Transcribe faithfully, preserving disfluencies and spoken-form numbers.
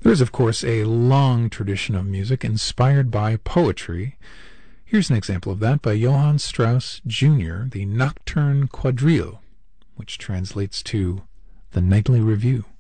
There is, of course, a long tradition of music inspired by poetry. Here's an example of that by Johann Strauss Junior, the Nocturne Quadrille, which translates to The Nightly Review.